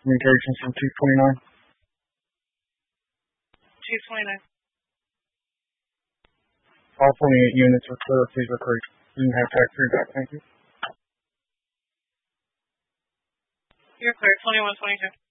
communications from 229. 229. All 28 units are clear. Please recruit. You can have tax back. Thank you. You're clear. 2122.